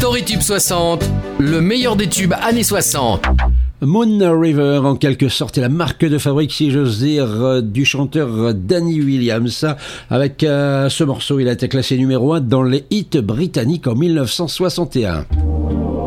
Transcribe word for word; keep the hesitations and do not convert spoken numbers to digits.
Storytube soixante, le meilleur des tubes années soixante. Moon River, en quelque sorte, est la marque de fabrique, si j'ose dire, du chanteur Danny Williams. Avec euh, ce morceau, il a été classé numéro un dans les hits britanniques en mille neuf cent soixante et un.